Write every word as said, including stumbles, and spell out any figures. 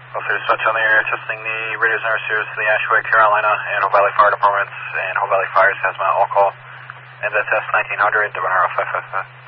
Also, dispatch on the area, testing the radio center series to the Ashway, Carolina, and Hope Valley Fire Departments, and Hope Valley Fire's hazmat all call. End that test nineteen hundred, Devanaro five five five.